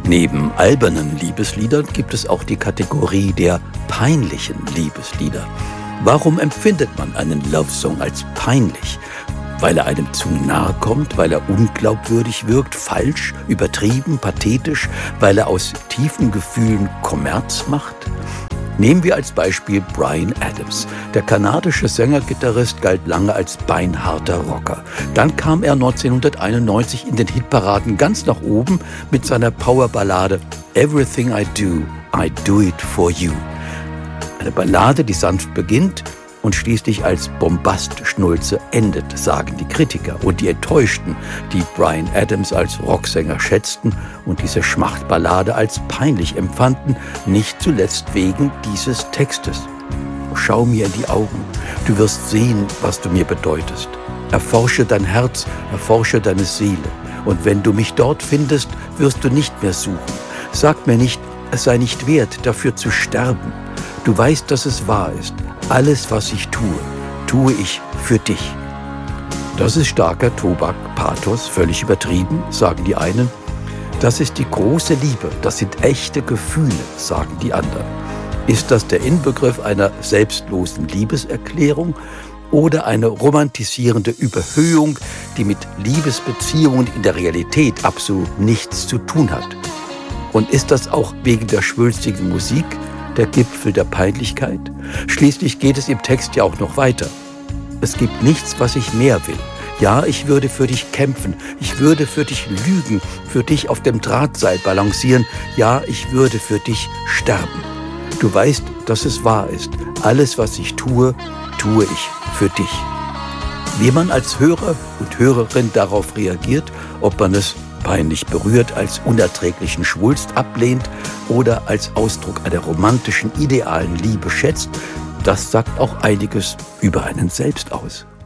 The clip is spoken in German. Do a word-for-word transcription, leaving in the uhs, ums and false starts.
Neben albernen Liebesliedern gibt es auch die Kategorie der peinlichen Liebeslieder. Warum empfindet man einen Love-Song als peinlich? Weil er einem zu nahe kommt, weil er unglaubwürdig wirkt, falsch, übertrieben, pathetisch, weil er aus tiefen Gefühlen Kommerz macht? Nehmen wir als Beispiel Bryan Adams. Der kanadische Sänger-Gitarrist galt lange als beinharter Rocker. Dann kam er neunzehnhunderteinundneunzig in den Hitparaden ganz nach oben mit seiner Powerballade Everything I Do, I Do It For You. Eine Ballade, die sanft beginnt und schließlich als Bombastschnulze endet, sagen die Kritiker und die Enttäuschten, die Bryan Adams als Rocksänger schätzten und diese Schmachtballade als peinlich empfanden, nicht zuletzt wegen dieses Textes. Schau mir in die Augen, du wirst sehen, was du mir bedeutest. Erforsche dein Herz, erforsche deine Seele. Und wenn du mich dort findest, wirst du nicht mehr suchen. Sag mir nicht, es sei nicht wert, dafür zu sterben. Du weißt, dass es wahr ist. Alles, was ich tue, tue ich für dich. Das ist starker Tobak, Pathos, völlig übertrieben, sagen die einen. Das ist die große Liebe, das sind echte Gefühle, sagen die anderen. Ist das der Inbegriff einer selbstlosen Liebeserklärung oder eine romantisierende Überhöhung, die mit Liebesbeziehungen in der Realität absolut nichts zu tun hat? Und ist das auch wegen der schwülstigen Musik der Gipfel der Peinlichkeit? Schließlich geht es im Text ja auch noch weiter. Es gibt nichts, was ich mehr will. Ja, ich würde für dich kämpfen. Ich würde für dich lügen, für dich auf dem Drahtseil balancieren. Ja, ich würde für dich sterben. Du weißt, dass es wahr ist. Alles, was ich tue, tue ich für dich. Wie man als Hörer und Hörerin darauf reagiert, ob man es peinlich berührt, als unerträglichen Schwulst ablehnt oder als Ausdruck einer romantischen, idealen Liebe schätzt, das sagt auch einiges über einen selbst aus.